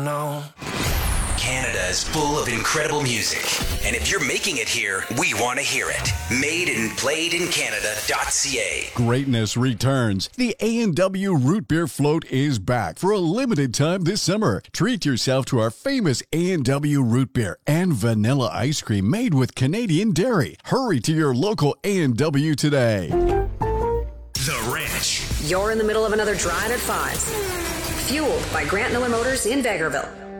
No. Canada is full of incredible music, and if you're making it here, we want to hear it. Made and played in Canada.ca. Greatness returns. The A&W Root Beer Float is back for a limited time this summer. Treat yourself to our famous A&W Root Beer and vanilla ice cream made with Canadian dairy. Hurry to your local A&W today. The Ranch. You're in the middle of another drive at 5s. Fueled by Grant Miller Motors in Vegreville.